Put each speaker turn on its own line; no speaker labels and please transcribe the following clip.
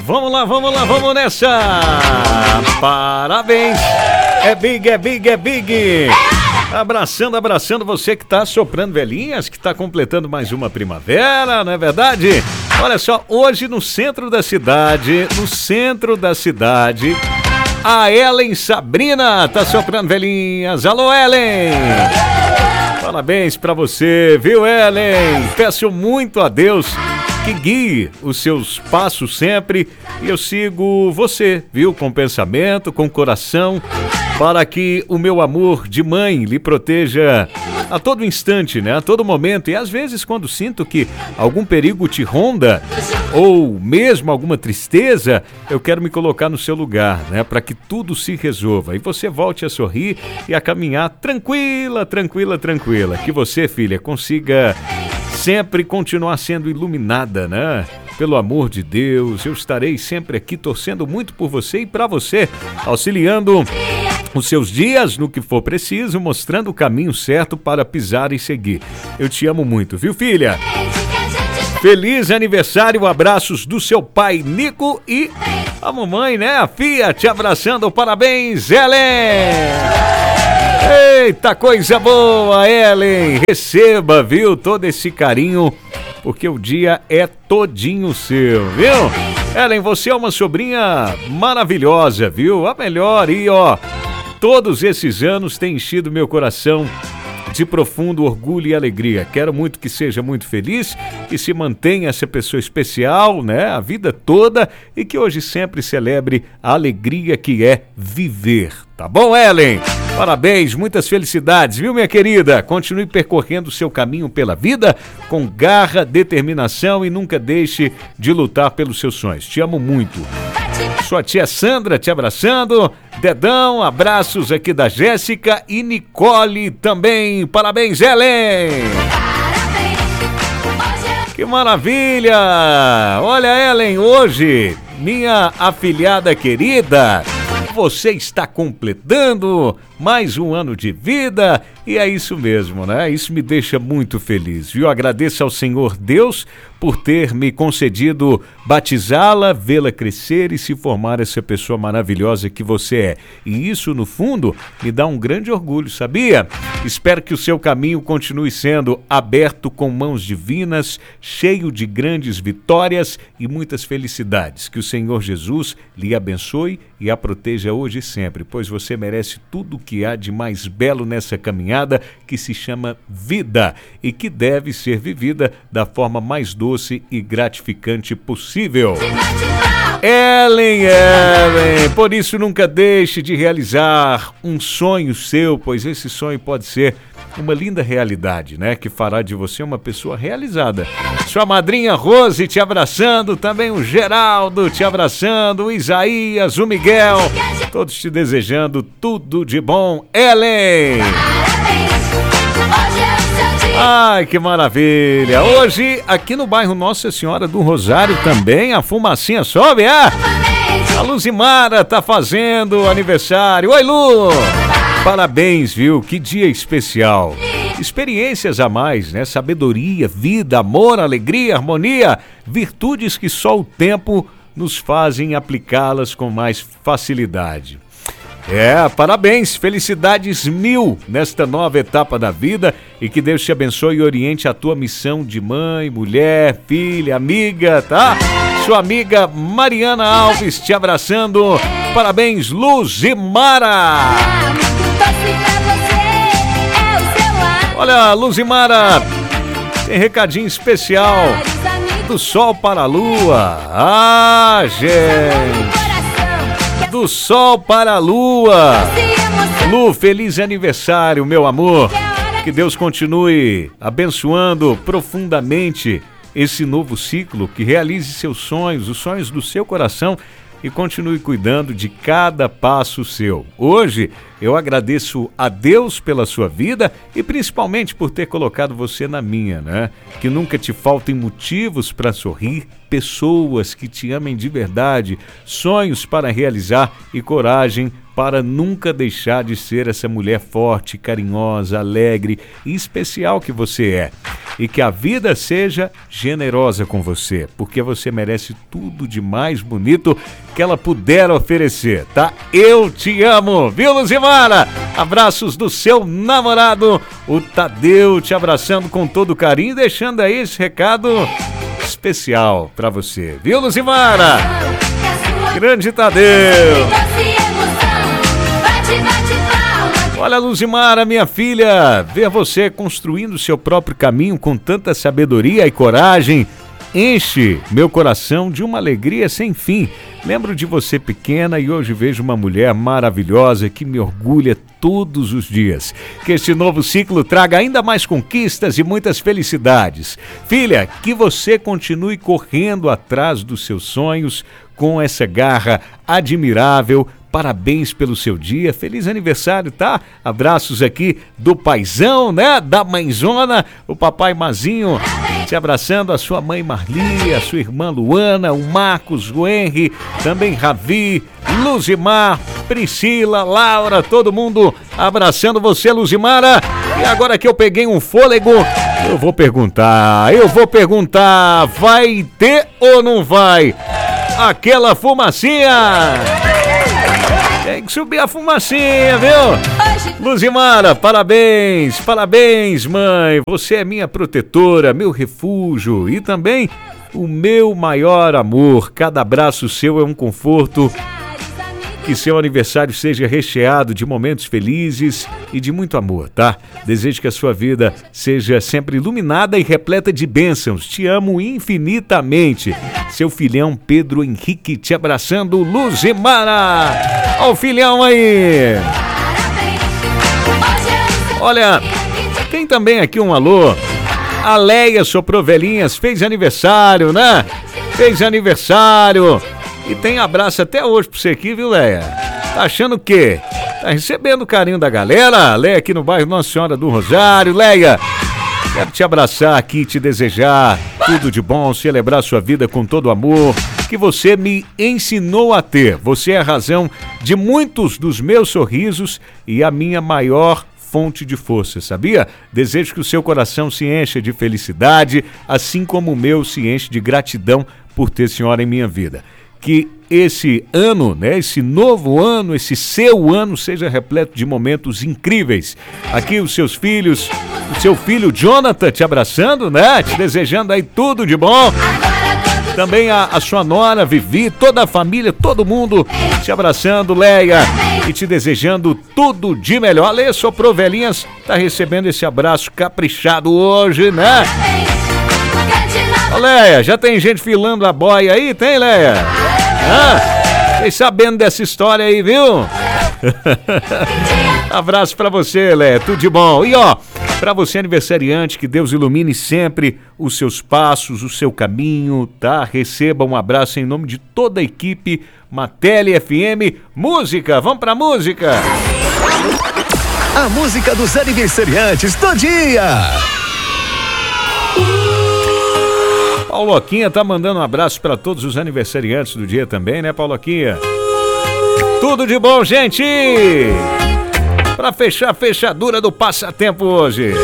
Vamos lá, vamos nessa! Parabéns! É big, é big, é big! Abraçando você que tá soprando velhinhas, que tá completando mais uma primavera, não é verdade? Olha só, hoje no centro da cidade, a Ellen Sabrina tá soprando velhinhas. Alô, Ellen! Parabéns pra você, viu, Ellen? Peço muito a Deus que guie os seus passos sempre e eu sigo você, viu? Com pensamento, com coração, para que o meu amor de mãe lhe proteja a todo instante, né? A todo momento. E às vezes quando sinto que algum perigo te ronda ou mesmo alguma tristeza, eu quero me colocar no seu lugar, né? Para que tudo se resolva e você volte a sorrir e a caminhar tranquila. Que você, filha, consiga sempre continuar sendo iluminada, né? Pelo amor de Deus, eu estarei sempre aqui torcendo muito por você e para você, auxiliando os seus dias no que for preciso, mostrando o caminho certo para pisar e seguir. Eu te amo muito, viu, filha? Feliz aniversário, abraços do seu pai Nico e a mamãe, né? A Fia te abraçando, parabéns, Ellen! Eita, coisa boa, Ellen! Receba, viu, todo esse carinho, porque o dia é todinho seu, viu? Ellen, você é uma sobrinha maravilhosa, viu? A melhor e, ó, todos esses anos tem enchido meu coração de profundo orgulho e alegria. Quero muito que seja muito feliz, que se mantenha essa pessoa especial, né, a vida toda e que hoje sempre celebre a alegria que é viver. Tá bom, Ellen? Parabéns, muitas felicidades, viu, minha querida? Continue percorrendo o seu caminho pela vida com garra, determinação e nunca deixe de lutar pelos seus sonhos. Te amo muito. Sua tia Sandra te abraçando. Dedão, abraços aqui da Jéssica e Nicole também. Parabéns, Ellen! Que maravilha! Olha, Ellen, hoje, minha afilhada querida, você está completando mais um ano de vida e é isso mesmo, né? Isso me deixa muito feliz, viu? Agradeço ao Senhor Deus por ter me concedido batizá-la, vê-la crescer e se formar essa pessoa maravilhosa que você é. E isso, no fundo, me dá um grande orgulho, sabia? Espero que o seu caminho continue sendo aberto com mãos divinas, cheio de grandes vitórias e muitas felicidades. Que o Senhor Jesus lhe abençoe e a proteja hoje e sempre, pois você merece tudo o que há de mais belo nessa caminhada que se chama vida e que deve ser vivida da forma mais doce e gratificante possível. Ellen, por isso nunca deixe de realizar um sonho seu, pois esse sonho pode ser uma linda realidade, né? Que fará de você uma pessoa realizada. Sua madrinha Rose te abraçando, também o Geraldo te abraçando, o Isaías, o Miguel, todos te desejando tudo de bom. Ellen! Ai, que maravilha! Hoje, aqui no bairro Nossa Senhora do Rosário também, a fumacinha sobe, é? A Luzimara tá fazendo aniversário. Oi, Lu! Parabéns, viu? Que dia especial. Experiências a mais, né? Sabedoria, vida, amor, alegria, harmonia, virtudes que só o tempo nos fazem aplicá-las com mais facilidade. Parabéns, felicidades mil nesta nova etapa da vida e que Deus te abençoe e oriente a tua missão de mãe, mulher, filha, amiga, tá? Sua amiga Mariana Alves te abraçando. Parabéns, Luzimara! Olha, Luzimara, tem recadinho especial do Sol para a Lua. Ah, gente! Do Sol para a Lua. Lu, feliz aniversário, meu amor. Que Deus continue abençoando profundamente esse novo ciclo, que realize seus sonhos, os sonhos do seu coração e continue cuidando de cada passo seu. Hoje eu agradeço a Deus pela sua vida e principalmente por ter colocado você na minha, né? Que nunca te faltem motivos para sorrir, pessoas que te amem de verdade, sonhos para realizar e coragem para nunca deixar de ser essa mulher forte, carinhosa, alegre e especial que você é. E que a vida seja generosa com você, porque você merece tudo de mais bonito que ela puder oferecer, tá? Eu te amo, viu, Luzimara? Abraços do seu namorado, o Tadeu, te abraçando com todo carinho e deixando aí esse recado especial pra você, viu, Luzimara? Grande Tadeu! Olha, Luzimara, minha filha, ver você construindo seu próprio caminho com tanta sabedoria e coragem enche meu coração de uma alegria sem fim. Lembro de você pequena e hoje vejo uma mulher maravilhosa que me orgulha todos os dias. Que este novo ciclo traga ainda mais conquistas e muitas felicidades. Filha, que você continue correndo atrás dos seus sonhos com essa garra admirável. Parabéns pelo seu dia, feliz aniversário, tá? Abraços aqui do paizão, né? Da mãezona, o papai Mazinho te abraçando, a sua mãe Marli, a sua irmã Luana, o Marcos, o Henry, também Ravi, Luzimar, Priscila, Laura, todo mundo abraçando você, Luzimara. E agora que eu peguei um fôlego, eu vou perguntar, vai ter ou não vai aquela fumacinha? Tem que subir a fumacinha, viu? Luzimara, parabéns, mãe. Você é minha protetora, meu refúgio e também o meu maior amor. Cada abraço seu é um conforto. Que seu aniversário seja recheado de momentos felizes e de muito amor, tá? Desejo que a sua vida seja sempre iluminada e repleta de bênçãos. Te amo infinitamente. Seu filhão Pedro Henrique te abraçando, Luzimara. Ó o filhão aí. Olha, tem também aqui um alô. A Leia Soprovelinhas fez aniversário, né? Fez aniversário. E tem abraço até hoje pra você aqui, viu, Leia? Tá achando o quê? Tá recebendo o carinho da galera? Leia aqui no bairro Nossa Senhora do Rosário. Leia, quero te abraçar aqui, te desejar tudo de bom, celebrar sua vida com todo amor que você me ensinou a ter. Você é a razão de muitos dos meus sorrisos e a minha maior fonte de força, sabia? Desejo que o seu coração se encha de felicidade, assim como o meu se enche de gratidão por ter senhora em minha vida. Que esse ano, né, esse novo ano, esse seu ano seja repleto de momentos incríveis. Aqui os seus filhos, o seu filho Jonathan te abraçando, né, te desejando aí tudo de bom. Também a sua nora Vivi, toda a família, todo mundo te abraçando, Leia, e te desejando tudo de melhor. Leia Soprovelinhas tá recebendo esse abraço caprichado hoje, né? Ô, Leia, já tem gente filando a boia aí? Tem, Leia? Fiquei sabendo dessa história aí, viu? Abraço pra você, Leia, tudo de bom. E ó, pra você aniversariante, que Deus ilumine sempre os seus passos, o seu caminho, tá? Receba um abraço em nome de toda a equipe Mateli FM. Música, vamos pra música!
A música dos aniversariantes do dia!
Pauloquinha tá mandando um abraço para todos os aniversariantes do dia também, né, Pauloquinha? Tudo de bom, gente! Para fechar a fechadura do passatempo hoje.